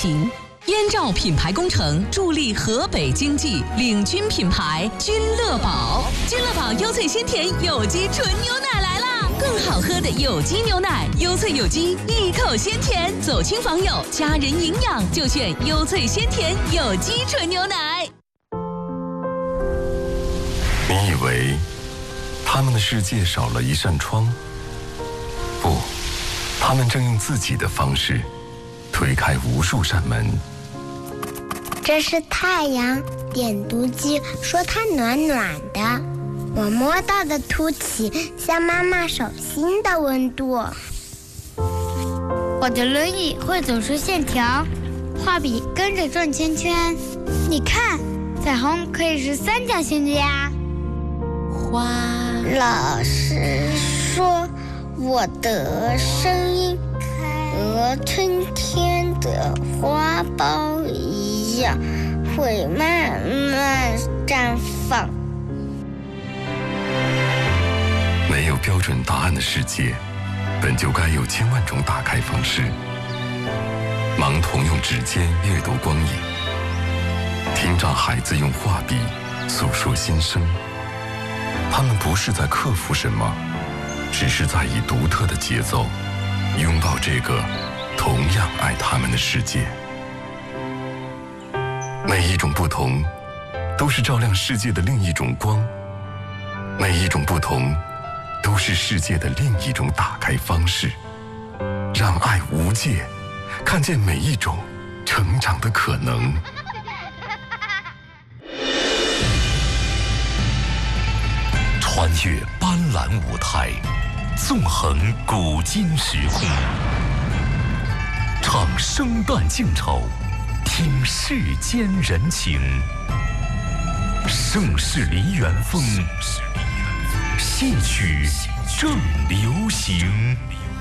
行。燕赵品牌工程助力河北经济，领军品牌君乐宝。君乐宝优萃鲜甜有机纯牛奶来啦！更好喝的有机牛奶，优萃有机，一口鲜甜，走亲访友，家人营养就选优萃鲜甜有机纯牛奶。 你以为他们的世界少了一扇窗？不，他们正用自己的方式推开无数扇门。 这是太阳，点读机说它暖暖的，我摸到的凸起像妈妈手心的温度。 我的轮椅会走出线条，画笔跟着转圈圈。你看，彩虹可以是三角形的呀。 老师说我的声音和春天的花苞一样，会慢慢绽放。 没有标准答案的世界，本就该有千万种打开方式。盲童用指尖阅读光影，听障孩子用画笔诉说心声。他们不是在克服什么，只是在以独特的节奏拥抱这个同样爱他们的世界。每一种不同都是照亮世界的另一种光，每一种不同都是世界的另一种打开方式。让爱无界，看见每一种成长的可能。穿越斑斓舞台，纵横古今时空，唱生旦净丑，听世间人情。盛世梨园风，戏曲正流行。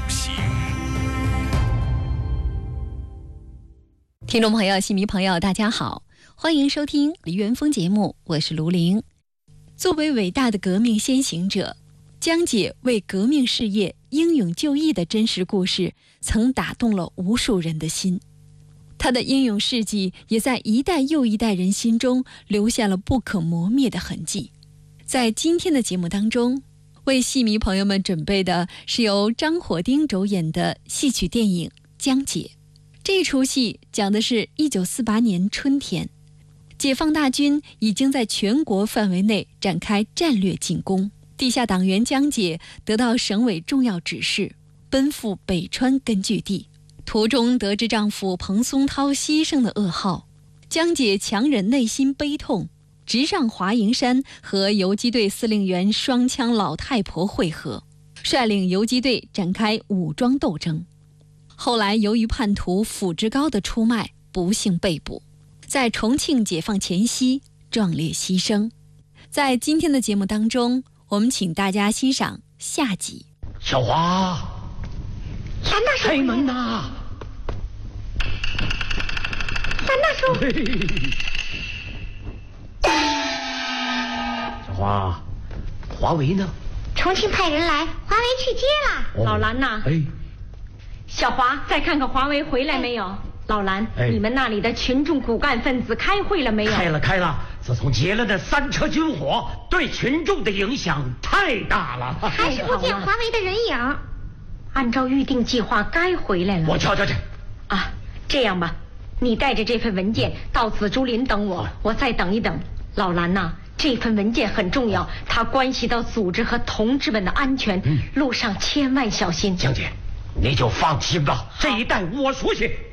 听众朋友、戏迷朋友，大家好，欢迎收听梨园风节目，我是卢玲。作为伟大的革命先行者，江姐为革命事业英勇就义的真实故事，曾打动了无数人的心。她的英勇事迹也在一代又一代人心中留下了不可磨灭的痕迹。在今天的节目当中，为戏迷朋友们准备的是由张火丁主演的戏曲电影《江姐》。这出戏讲的是1948年春天，解放大军已经在全国范围内展开战略进攻，地下党员江姐得到省委重要指示，奔赴北川根据地。途中得知丈夫彭松涛牺牲的噩耗，江姐强忍内心悲痛，直上华蓥山和游击队司令员双枪老太婆会合，率领游击队展开武装斗争。后来由于叛徒傅志高的出卖，不幸被捕，在重庆解放前夕壮烈牺牲。在今天的节目当中，我们请大家欣赏下集。 小华， 三大叔， 开门呐！ 三大叔， 小华，华为呢？ 重庆派人来，华为去接了。 老兰呐，小华，再看看华为回来没有？老兰，你们那里的群众骨干分子开会了没有？ 开了。自从接了那3车军火，对群众的影响太大了。 还是不见华为的人影。 按照预定计划该回来了。 我瞧。 啊，这样吧，你带着这份文件到紫竹林等我，我再等一等。老兰呐，这份文件很重要，它关系到组织和同志们的安全，路上千万小心。 江姐，你就放心吧，这一带我熟悉。